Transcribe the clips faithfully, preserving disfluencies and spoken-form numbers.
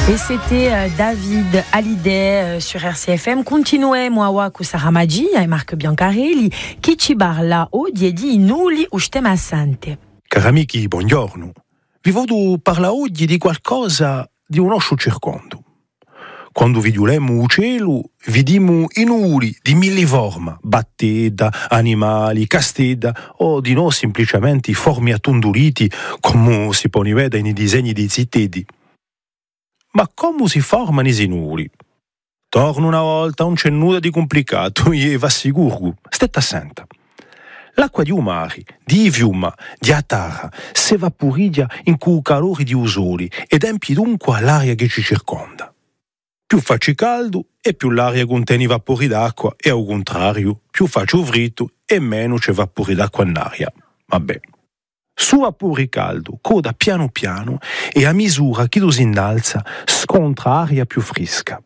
Et c'était euh, David Hallyday euh, sur R C F M. Continuez moi con Sara Maggi e Marco Biancarelli che ci parla oggi di nulli ustem assante. Cari amici, buongiorno. Vi voglio parlare oggi di qualcosa di un nostro circondo. Quando vediamo il cielo, vediamo i nuli di mille forme, batteda, animali, casteda o di no semplicemente formi attondoliti come si può vedere nei disegni dei zittedi. Ma come si formano i nuli? Torno una volta, non c'è nulla di complicato, e vi assicuro, state attenta. L'acqua di un mare, di fiume, di atara, si evaporizza in quel calore di usoli ed empie dunque l'aria che ci circonda. Più faccia caldo e più l'aria contiene vapori d'acqua e al contrario, più faccia freddo e meno c'è vapori d'acqua in aria. Vabbè. Su vapore caldo coda piano piano e a misura che lo si innalza scontra aria più fresca.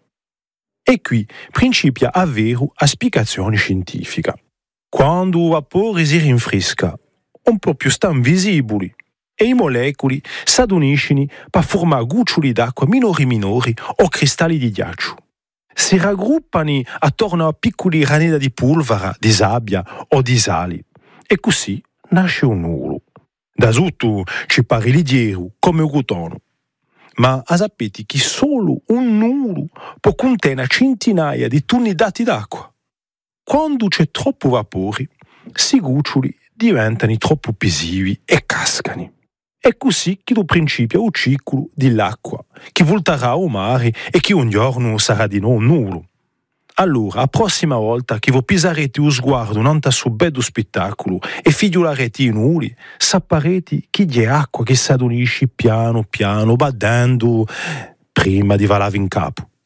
E qui principia a vero a spiegazione scientifica. Quando il vapore si rinfresca, un po' più stanno visibili e i molecoli si aduniscono per formare goccioli d'acqua minori minori o cristalli di ghiaccio. Si raggruppano attorno a piccoli granelli di polvere, di sabbia o di sali e così nasce un nulo. Da sotto ci pare leggero come un cotone. Ma sapete che solo un nulo può contenere centinaia di tonnellate d'acqua. Quando c'è troppo vapore, questi goccioli diventano troppo pesivi e cascano. È così che lo principia il ciclo dell'acqua, che volterà al mare e che un giorno sarà di nuovo nulo. Allora, la prossima volta che voi pisarete lo sguardo non a suo bello spettacolo e figliolarete i nuli, saprete che c'è acqua che si adonisce piano piano, battendo prima di valare in capo.